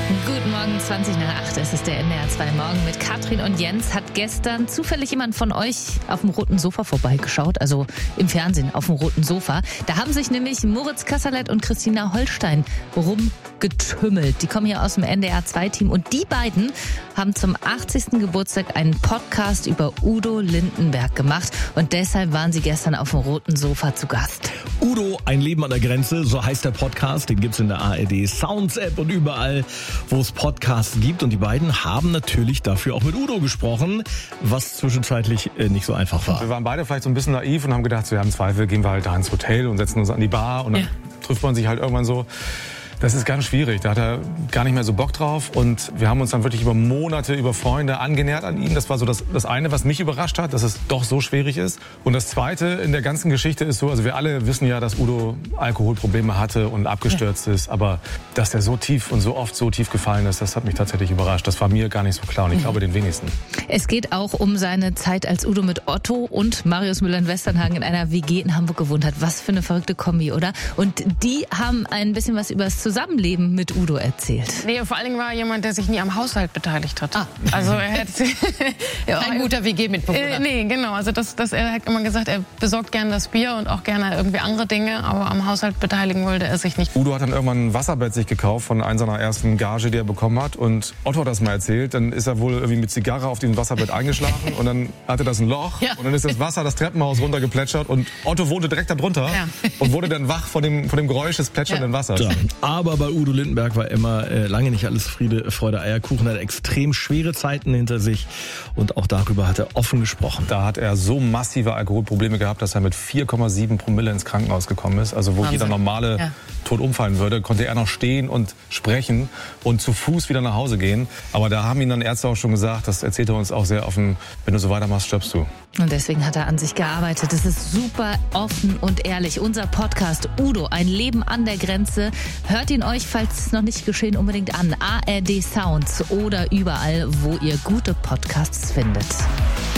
Guten Morgen, 7:20. Es ist der NDR 2 Morgen mit Katrin und Jens. Hat gestern zufällig jemand von euch auf dem roten Sofa vorbeigeschaut? Also im Fernsehen auf dem roten Sofa. Da haben sich nämlich Moritz Kasserlet und Christina Holstein rumgetümmelt. Die kommen hier aus dem NDR 2 Team und die beiden haben zum 80. Geburtstag einen Podcast über Udo Lindenberg gemacht. Und deshalb waren sie gestern auf dem roten Sofa zu Gast. Udo, ein Leben an der Grenze, so heißt der Podcast. Den gibt's in der ARD Sounds App und überall, wo es Podcasts gibt. Und die beiden haben natürlich dafür auch mit Udo gesprochen, was zwischenzeitlich nicht so einfach war. Wir waren beide vielleicht so ein bisschen naiv und haben gedacht, so, ja, im Zweifel gehen wir halt da ins Hotel und setzen uns an die Bar und dann trifft man sich halt irgendwann so. Das ist ganz schwierig, da hat er gar nicht mehr so Bock drauf und wir haben uns dann wirklich über Monate, über Freunde angenähert an ihn. Das war so das eine, was mich überrascht hat, dass es doch so schwierig ist. Und das Zweite in der ganzen Geschichte ist so, also wir alle wissen ja, dass Udo Alkoholprobleme hatte und abgestürzt ist, aber dass er so tief und so oft so tief gefallen ist, das hat mich tatsächlich überrascht. Das war mir gar nicht so klar und ich glaube den wenigsten. Es geht auch um seine Zeit, als Udo mit Otto und Marius Müller in Westernhagen in einer WG in Hamburg gewohnt hat. Was für eine verrückte Kombi, oder? Und die haben ein bisschen was über das Zusammenleben mit Udo erzählt. Nee, vor allen Dingen war er jemand, der sich nie am Haushalt beteiligt hat. Also er hat kein guter WG-Mitbewohner. Nee, genau. Also er hat immer gesagt, er besorgt gerne das Bier und auch gerne irgendwie andere Dinge, aber am Haushalt beteiligen wollte er sich nicht. Udo hat dann irgendwann ein Wasserbett sich gekauft von einer seiner ersten Gage, die er bekommen hat. Und Otto hat das mal erzählt. Dann ist er wohl irgendwie mit Zigarre auf diesem Wasserbett eingeschlafen und dann hatte das ein Loch und dann ist das Wasser das Treppenhaus runtergeplätschert und Otto wohnte direkt da drunter und wurde dann wach von dem Geräusch des plätschernden Wassers. Ja. Aber bei Udo Lindenberg war immer lange nicht alles Friede, Freude, Eierkuchen. Er hat extrem schwere Zeiten hinter sich und auch darüber hat er offen gesprochen. Da hat er so massive Alkoholprobleme gehabt, dass er mit 4,7 Promille ins Krankenhaus gekommen ist. Also wo jeder normale tot umfallen würde, konnte er noch stehen und sprechen und zu Fuß wieder nach Hause gehen. Aber da haben ihn dann Ärzte auch schon gesagt, das erzählt er uns auch sehr offen, wenn du so weitermachst, stirbst du. Und deswegen hat er an sich gearbeitet. Das ist super offen und ehrlich. Unser Podcast Udo, ein Leben an der Grenze. Hört ihn euch, falls es noch nicht geschehen, unbedingt an. ARD Sounds oder überall, wo ihr gute Podcasts findet.